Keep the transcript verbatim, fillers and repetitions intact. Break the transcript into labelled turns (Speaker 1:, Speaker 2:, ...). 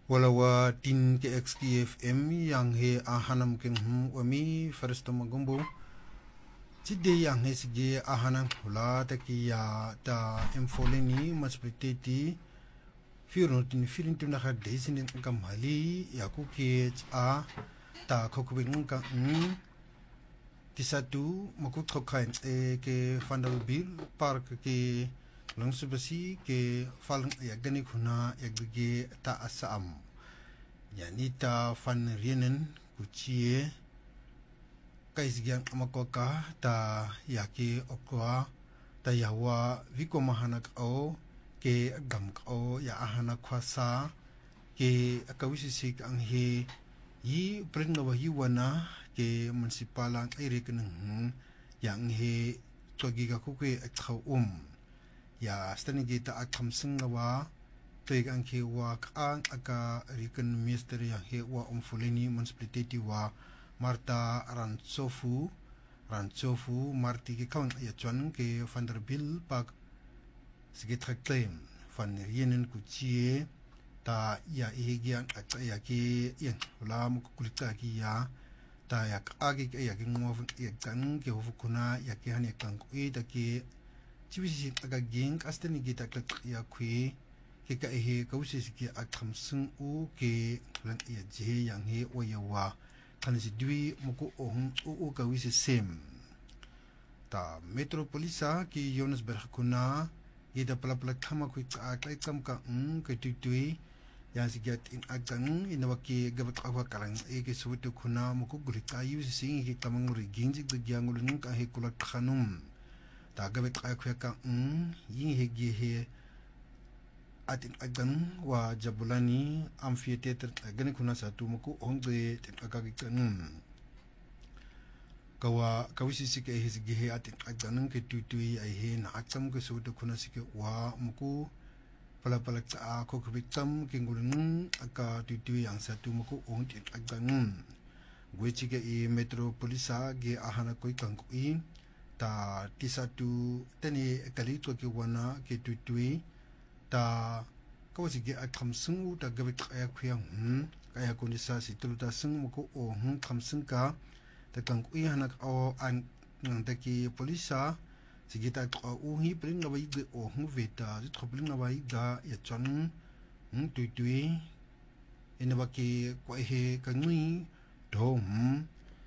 Speaker 1: walawa tin ke X K F M yang he ahanam ken hum wami faristo magumbo Chide yang he sige ahanam hula taki ya ta emfoleni maspriteti firon tin firin tin nakha desin kamali ya ku ke a ta kokubing ka mm tisatu makut khokhain e ke Vanderbilt park ke langsubasi ke falang yagani kuna yagbige ta asam yanita fan rienen kuchie kaisgian amakoka ta yake okwa ta yawa viko mahanak o ke gamk o ya ahana kwasa ke akawisisik ang he yi pringawa hiwana ke munisipalang irikeneng yang he togiga kuke akhaw um ya stani kita akam singawa tuig ang ke wa kaang aka riken minister yang he wa umfuleni municipality wa Marta Rantsofu Rantsofu Marti ke kawan ya chuan ke Vanderbilt pak sige claim van rienen kuchie ta ya ihigian at ya ke yan wala mo kulita ki ya ta ya agi ya ke ngof ya kan ke hofukuna ya ke han ya kan ku ta ke chibisi aga ging astani gita klak ya khui ke ka he kausi ki akham sung u ke lan ya je yang he o ya wa kan si dui muku ohun u u kawisi sem ta metropolisa ki Johannesburg kuna gita pala pala khama khu ka kai kam ka um ke tutui ya si get in agang inawaki gabat akwa karang e ke sutu kuna muku guri ka yu si ki tamang ri ginji de gyangulun ka he kulak khanum ta gabe ka ka um yin he gi he atin agan wa jabulani amphitheater agani kuna satu muku ongde tin agagi kanum kawa kawisi sike he gi he atin agan ke tutui ai he na acham ke sutu kuna sike wa muku pala pala cha ko kubitam kingulun aka tutui yang satu muku ongde agan gwechi ke e metropolisa ge ahana koi kangkui ta tisatu tani kali to ke wana ke tutui ta kawasi ge akham sungu ta gabe kaya khuyang hm kaya kunisa situlta sung muko o hm khamsung ka ta kangkui hanak o an nang taki polisa sigita ko u hi pring na bai ge o hm veta ji thopling na bai ga ya chon hm tutui ina ba ke ko he ka ngui do hm